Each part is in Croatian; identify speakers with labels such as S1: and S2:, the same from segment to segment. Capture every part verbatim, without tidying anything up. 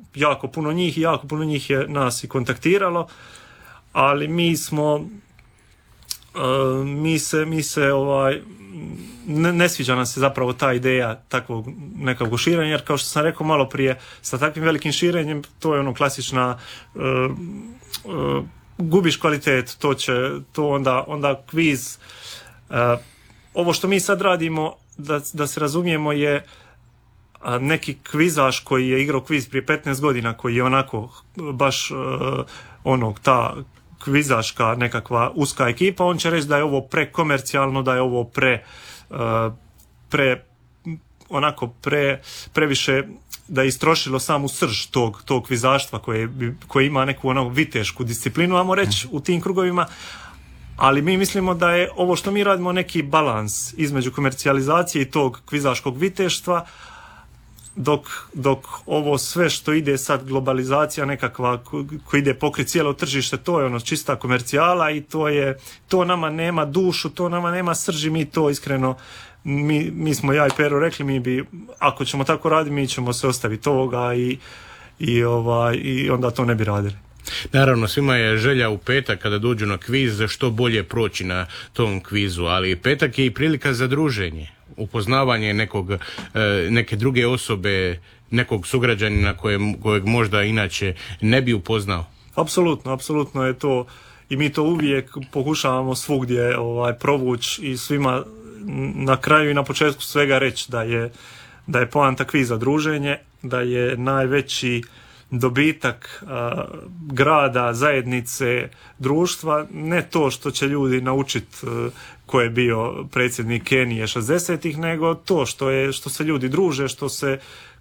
S1: jako puno njih i jako puno njih je nas i kontaktiralo, ali mi smo uh, mi se, mi se ovaj ne, ne sviđa nam se zapravo ta ideja takvog nekakvog širenja, jer kao što sam rekao malo prije, sa takvim velikim širenjem to je ono klasična uh, uh, gubiš kvalitet, to će to onda, onda kviz uh, ovo što mi sad radimo, da, da se razumijemo, je a, neki kvizaš koji je igrao kviz prije petnaest godina, koji je onako baš uh, onog ta kvizaška nekakva uska ekipa, on će reći da je ovo prekomercijalno, da je ovo pre uh, pre onako pre previše, da je istrošilo samu srž tog, tog kvizaštva koje, koje ima neku ono vitešku disciplinu, ajmo reći, u tim krugovima. Ali mi mislimo da je ovo što mi radimo neki balans između komercijalizacije i tog kvizaškog viteštva, dok, dok ovo sve što ide sad, globalizacija nekakva koja ide pokri cijelo tržište, to je ono čista komercijala i to je, to nama nema dušu, to nama nema srži, mi to iskreno, mi, mi smo ja i Pero rekli, mi bi, ako ćemo tako raditi, mi ćemo se ostaviti ovoga i, i, ovaj, i onda to ne bi radili.
S2: Naravno, svima je želja u petak kada dođu na kviz što bolje proći na tom kvizu, ali petak je i prilika za druženje, upoznavanje nekog, neke druge osobe, nekog sugrađanina kojeg, kojeg možda inače ne bi upoznao.
S1: Apsolutno, apsolutno je to i mi to uvijek pokušavamo svugdje ovaj, provući i svima na kraju i na početku svega reći da je, da je poanta kviza druženje, da je najveći dobitak a, grada, zajednice, društva, ne to što će ljudi naučiti ko je bio predsjednik Kenije šezdesetih, nego to što je, što se ljudi druže, što se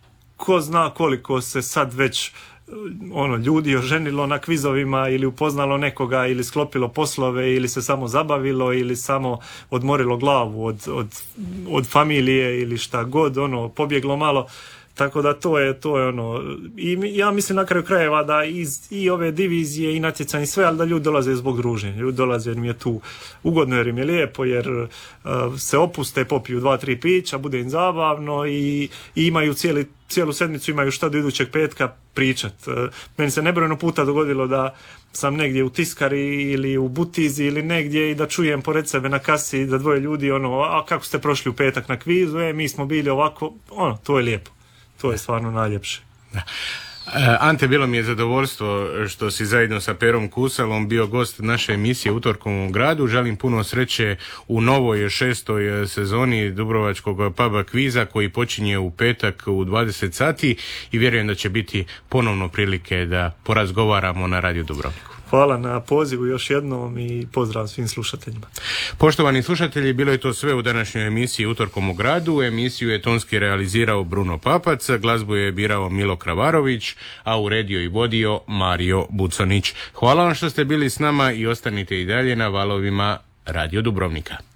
S1: ko zna koliko se sad već ono ljudi oženilo na kvizovima ili upoznalo nekoga ili sklopilo poslove ili se samo zabavilo ili samo odmorilo glavu od, od, od familije ili šta god, ono pobjeglo malo. Tako da to je, to je ono, i ja mislim na kraju krajeva da iz, i ove divizije i natjecanje sve, ali da ljudi dolaze zbog druženja, ljudi dolaze jer mi je tu ugodno, jer im je lijepo, jer uh, se opuste, popiju dva, tri pića, bude im zabavno i, i imaju cijeli, cijelu sedmicu, imaju šta do idućeg petka pričat. Uh, meni se nebrojeno puta dogodilo da sam negdje u tiskari ili u butizi ili negdje i da čujem pored sebe na kasi da dvoje ljudi ono, a kako ste prošli u petak na kvizu, e, mi smo bili ovako, ono, to je lijepo. To je stvarno najljepše.
S2: Da. Ante, bilo mi je zadovoljstvo što si zajedno sa Perom Kusalom bio gost naše emisije Utorkom u gradu. Želim puno sreće u novoj šestoj sezoni Dubrovačkog puba kviza koji počinje u petak u dvadeset sati i vjerujem da će biti ponovno prilike da porazgovaramo na Radio Dubrovniku.
S1: Hvala na pozivu još jednom i pozdrav svim slušateljima.
S2: Poštovani slušatelji, bilo je to sve u današnjoj emisiji Utorkom u gradu. Emisiju je tonski realizirao Bruno Papac, glazbu je birao Milo Kravarović, a uredio i vodio Mario Buconić. Hvala vam što ste bili s nama i ostanite i dalje na valovima Radio Dubrovnika.